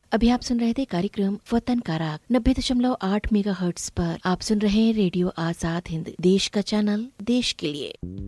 अभी आप सुन रहे थे कार्यक्रम वतन का राग 90.8 मेगाहर्ट्ज पर। आप सुन रहे हैं रेडियो आजाद हिंद, देश का चैनल, देश के लिए।